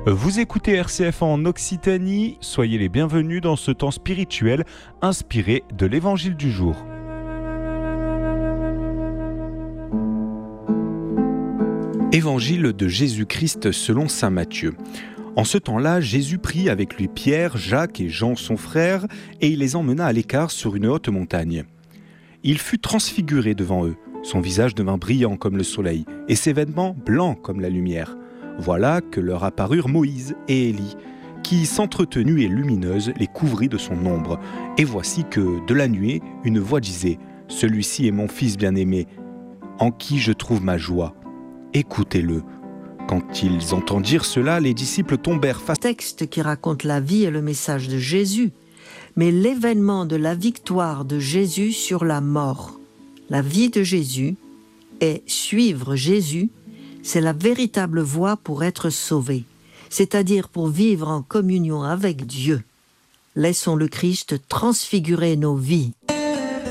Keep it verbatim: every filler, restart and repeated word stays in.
Vous écoutez R C F en Occitanie, soyez les bienvenus dans ce temps spirituel inspiré de l'Évangile du jour. Évangile de Jésus-Christ selon saint Matthieu. En ce temps-là, Jésus prit avec lui Pierre, Jacques et Jean son frère, et il les emmena à l'écart sur une haute montagne. Il fut transfiguré devant eux, son visage devint brillant comme le soleil, et ses vêtements blancs comme la lumière. Voilà que leur apparurent Moïse et Élie, qui, s'entretenue et lumineuse, les couvrit de son ombre. Et voici que, de la nuée, une voix disait « Celui-ci est mon fils bien-aimé, en qui je trouve ma joie. Écoutez-le ». Quand ils entendirent cela, les disciples tombèrent face... Texte qui raconte la vie et le message de Jésus, mais l'événement de la victoire de Jésus sur la mort. La vie de Jésus est suivre Jésus. C'est la véritable voie pour être sauvé, c'est-à-dire pour vivre en communion avec Dieu. Laissons le Christ transfigurer nos vies.